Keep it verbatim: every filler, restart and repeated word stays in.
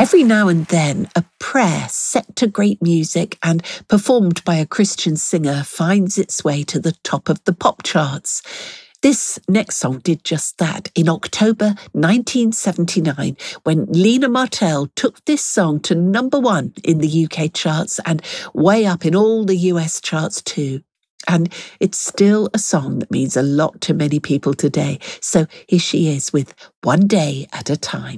Every now and then, a prayer set to great music and performed by a Christian singer finds its way to the top of the pop charts. This next song did just that in October nineteen seventy-nine, when Lena Martell took this song to number one in the U K charts and way up in all the U S charts too. And it's still a song that means a lot to many people today. So here she is with One Day at a Time.